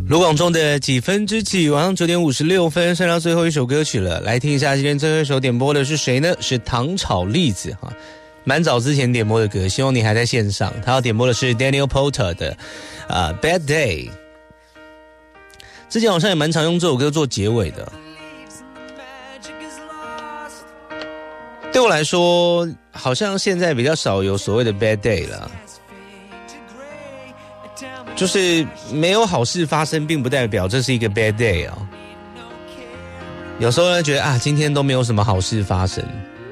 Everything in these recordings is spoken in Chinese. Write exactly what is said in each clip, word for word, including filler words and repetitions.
卢广仲的几分之几，晚上九点五十六分，剩到最后一首歌曲了。来听一下，今天最后一首点播的是谁呢？是糖炒栗子哈，蛮早之前点播的歌，希望你还在线上。他要点播的是 Daniel Porter 的啊、呃、Bad Day。之前好像也蛮常用这首歌做结尾的。对我来说，好像现在比较少有所谓的 Bad Day 了。就是没有好事发生，并不代表这是一个 bad day 啊、哦。有时候呢，觉得啊，今天都没有什么好事发生，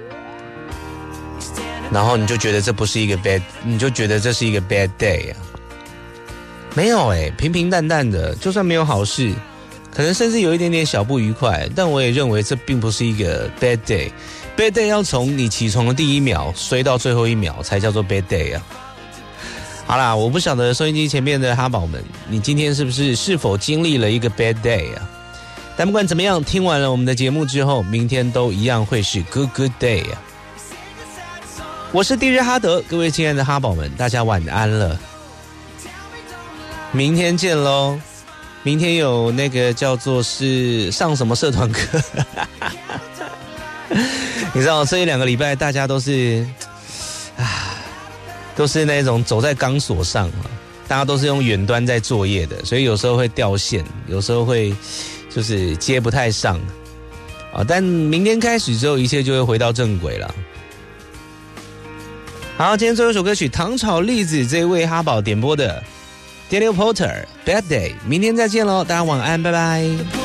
然后你就觉得这不是一个 bad， 你就觉得这是一个 bad day 啊。没有诶、欸，平平淡淡的，就算没有好事，可能甚至有一点点小不愉快，但我也认为这并不是一个 bad day。bad day 要从你起床的第一秒衰到最后一秒，才叫做 bad day 啊。好啦，我不晓得收音机前面的哈宝们，你今天是不是是否经历了一个 bad day 啊？但不管怎么样，听完了我们的节目之后，明天都一样会是 good good day 啊！我是 D J 哈德，各位亲爱的哈宝们，大家晚安了，明天见咯。明天有那个叫做是上什么社团课，你知道这一两个礼拜大家都是啊。都是那种走在钢索上啊，大家都是用远端在作业的，所以有时候会掉线，有时候会就是接不太上啊。但明天开始之后，一切就会回到正轨了。好，今天最后一首歌曲糖炒栗子，这位哈宝点播的 Daniel Porter Bad Day， 明天再见咯，大家晚安，拜拜。